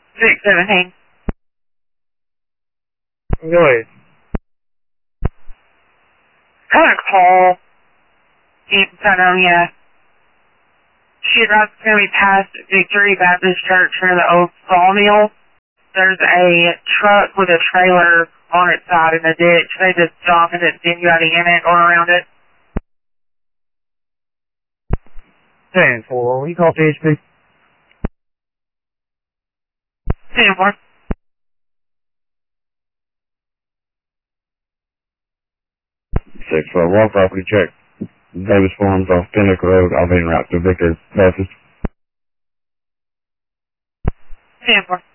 617. Go ahead. Had a call in Sononia. She drives going to be past Victory Baptist Church near the old sawmill. There's a truck with a trailer on its side in the ditch. They just stop and it's anybody in it or around it. 10-4. Will you call PHP? 10-4. 6-4, wall property check. Davis Farms off Pinnock Road. I'll be en route to Victor Baptist. 10-4.